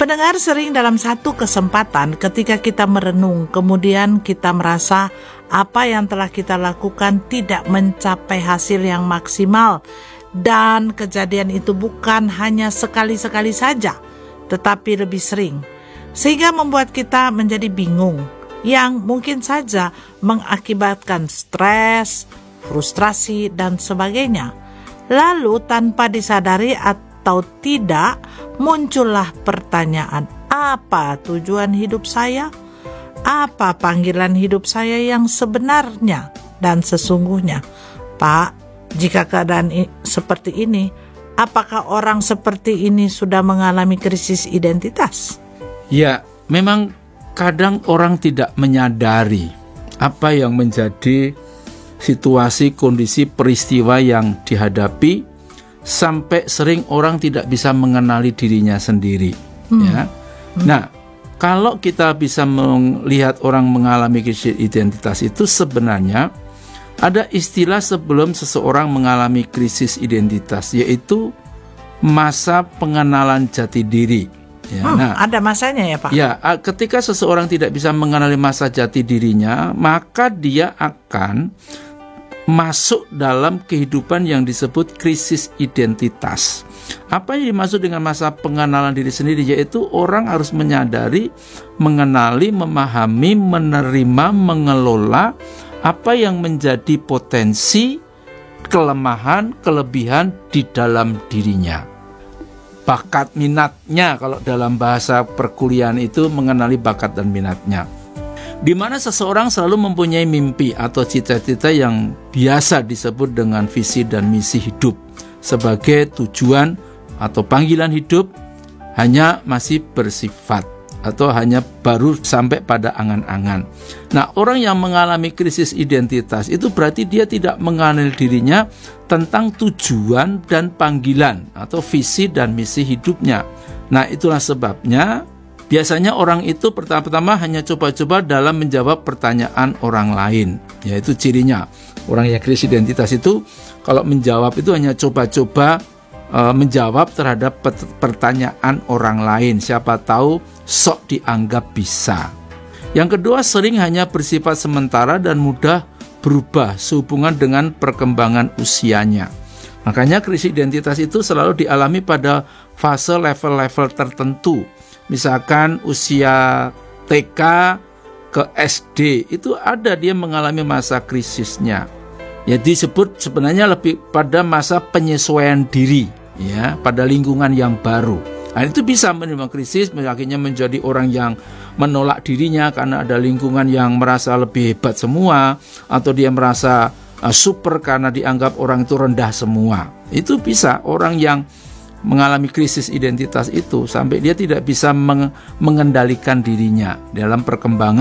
Pendengar, sering dalam satu kesempatan ketika kita merenung, kemudian kita merasa apa yang telah kita lakukan tidak mencapai hasil yang maksimal, dan kejadian itu bukan hanya sekali-sekali saja, tetapi lebih sering, sehingga membuat kita menjadi bingung, yang mungkin saja mengakibatkan stres, frustrasi, dan sebagainya. Lalu tanpa disadari atau tidak, muncullah pertanyaan, apa tujuan hidup saya? Apa panggilan hidup saya yang sebenarnya dan sesungguhnya? Pak, jika keadaan seperti ini, apakah orang seperti ini sudah mengalami krisis identitas? Ya, memang kadang orang tidak menyadari apa yang menjadi situasi, kondisi, peristiwa yang dihadapi, sampai sering orang tidak bisa mengenali dirinya sendiri. Ya. Nah, kalau kita bisa melihat orang mengalami krisis identitas itu, sebenarnya ada istilah sebelum seseorang mengalami krisis identitas, yaitu masa pengenalan jati diri. Ya, ada masanya ya Pak? Ya, ketika seseorang tidak bisa mengenali masa jati dirinya, maka dia akan masuk dalam kehidupan yang disebut krisis identitas. Apa yang dimaksud dengan masa pengenalan diri sendiri? Yaitu orang harus menyadari, mengenali, memahami, menerima, mengelola apa yang menjadi potensi, kelemahan, kelebihan di dalam dirinya. Bakat, minatnya, kalau dalam bahasa perkuliahan itu mengenali bakat dan minatnya. Di mana seseorang selalu mempunyai mimpi atau cita-cita yang biasa disebut dengan visi dan misi hidup sebagai tujuan atau panggilan hidup, hanya masih bersifat atau hanya baru sampai pada angan-angan. Nah, orang yang mengalami krisis identitas itu berarti dia tidak mengenal dirinya tentang tujuan dan panggilan atau visi dan misi hidupnya. Nah, itulah sebabnya biasanya orang itu pertama-tama hanya coba-coba dalam menjawab pertanyaan orang lain. Yaitu cirinya. Orang yang krisis identitas itu kalau menjawab itu hanya coba-coba menjawab terhadap pertanyaan orang lain. Siapa tahu sok dianggap bisa. Yang kedua, sering hanya bersifat sementara dan mudah berubah sehubungan dengan perkembangan usianya. Makanya krisis identitas itu selalu dialami pada fase level-level tertentu. Misalkan usia TK ke SD itu ada dia mengalami masa krisisnya. Ya, disebut sebenarnya lebih pada masa penyesuaian diri, ya, pada lingkungan yang baru. Nah, itu bisa menyebabkan krisis, akhirnya menjadi orang yang menolak dirinya karena ada lingkungan yang merasa lebih hebat semua, atau dia merasa super karena dianggap orang itu rendah semua. Itu bisa orang yang mengalami krisis identitas itu sampai dia tidak bisa mengendalikan dirinya dalam perkembangan